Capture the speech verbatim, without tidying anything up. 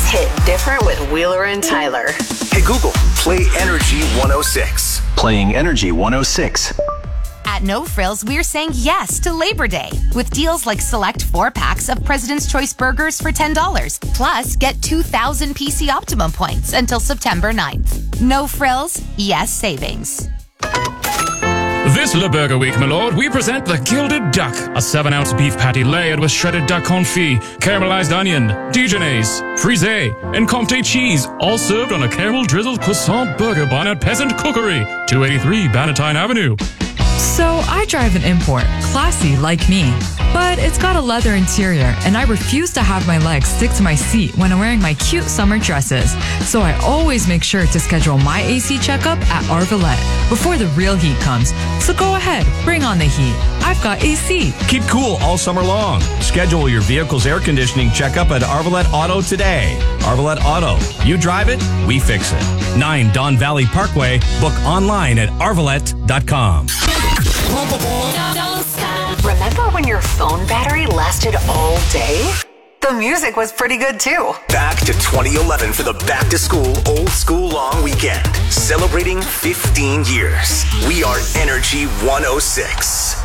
Hit different with Wheeler and Tyler. Hey Google, play Energy one oh six. Playing Energy one oh six. At No Frills, we're saying yes to Labor Day with deals like select four packs of President's Choice burgers for ten dollars. Plus, get two thousand P C Optimum points until September ninth. No Frills, yes savings. This Le Burger Week, my lord, we present the Gilded Duck, a seven ounce beef patty layered with shredded duck confit, caramelized onion, Dijonnaise, frisée, and Comté cheese, all served on a caramel drizzled croissant burger bun at Peasant Cookery, two eighty-three Bannatyne Avenue. So I drive an import, classy like me, but it's got a leather interior and I refuse to have my legs stick to my seat when I'm wearing my cute summer dresses. So I always make sure to schedule my A C checkup at Arvalette before the real heat comes. So go ahead, bring on the heat. I've got A C. Keep cool all summer long. Schedule your vehicle's air conditioning checkup at Arvalette Auto today. Arvalette Auto. You drive it, we fix it. nine Don Valley Parkway. Book online at arvalette dot com. Remember when your phone battery lasted all day? The music was pretty good too. Back to twenty eleven for the Back to School Old School Long Weekend. Celebrating fifteen years. We are Energy one oh six.